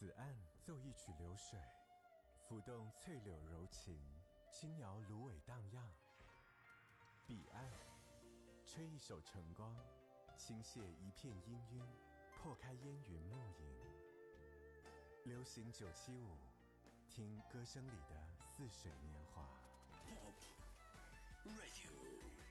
此岸奏一曲流水，浮动翠柳柔情，轻摇芦苇荡漾；彼岸吹一首晨光，倾泻一片氤氲，破开烟云暮影。流行975，听歌声里的似水年华。 Pop Radio。